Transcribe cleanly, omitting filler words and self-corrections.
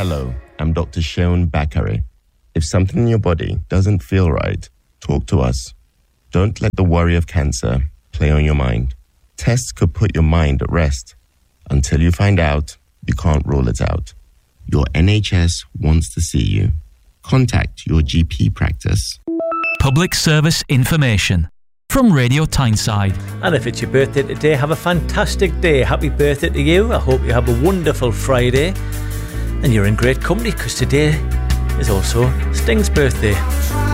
Hello, I'm Dr. Sheon Bakare. If something in your body doesn't feel right, talk to us. Don't let the worry of cancer play on your mind. Tests could put your mind at rest. Until you find out, you can't rule it out. Your NHS wants to see you. Contact your GP practice. Public service information from Radio Tyneside. And if it's your birthday today, have a fantastic day. Happy birthday to you. I hope you have a wonderful Friday. And you're in great company because today is also Sting's birthday.